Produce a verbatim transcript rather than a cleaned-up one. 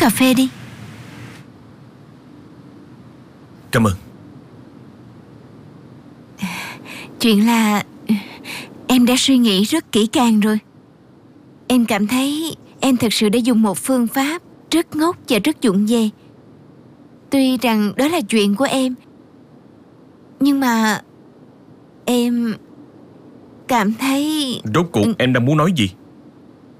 cà phê đi. Cảm ơn. Chuyện là em đã suy nghĩ rất kỹ càng rồi. Em cảm thấy em thực sự đã dùng một phương pháp rất ngốc và rất vụng về. Tuy rằng đó là chuyện của em, nhưng mà em cảm thấy... Rốt cuộc em đang muốn nói gì?